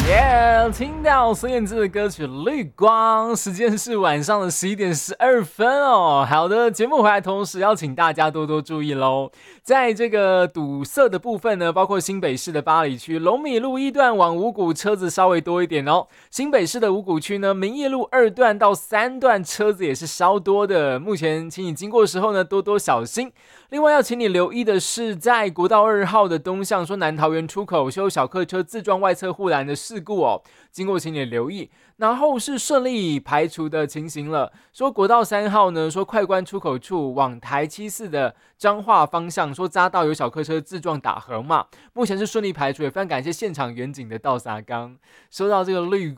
耶！听到孙燕姿的歌曲《绿光》，时间是晚上的11:12哦。好的，节目回来同时要请大家多多注意喽。在这个堵塞的部分呢，包括新北市的八里区龙米路1段往五股车子稍微多一点哦。新北市的五股区呢，民业路2段到3段车子也是稍多的。目前请你经过的时候呢，多多小心。另外要请你留意的是，在国道2号的东向，说南桃园出口修小客车自撞外侧护栏的事故哦，经过请你留意。然后是顺利排除的情形了。说国道3号呢，说快关出口处往台74的彰化方向，说匝道有小客车自撞打横嘛，目前是顺利排除，也非常感谢现场远景的道撒刚。收到这个绿